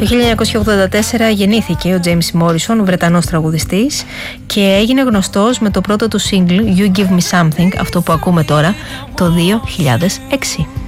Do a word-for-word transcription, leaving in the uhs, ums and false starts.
Το χίλια εννιακόσια ογδόντα τέσσερα γεννήθηκε ο James Morrison, Βρετανός τραγουδιστής, και έγινε γνωστός με το πρώτο του single You Give Me Something, αυτό που ακούμε τώρα, το δύο χιλιάδες έξι.